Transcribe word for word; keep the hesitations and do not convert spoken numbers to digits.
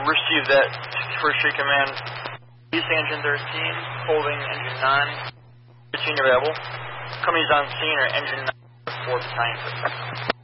received that. First Street Command. East Engine thirteen, holding Engine nine. fifteen available. Companies on scene are Engine nine, four Battalion.